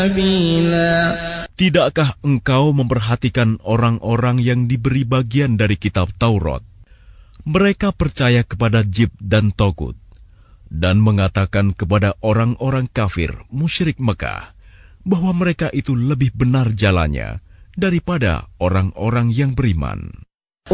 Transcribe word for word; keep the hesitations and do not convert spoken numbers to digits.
سبيلا. Tidakkah engkau memperhatikan orang-orang yang diberi bagian dari kitab Taurat? Mereka percaya kepada Jib dan Togut, dan mengatakan kepada orang-orang kafir musyrik Mekah bahwa mereka itu lebih benar jalannya daripada orang-orang yang beriman.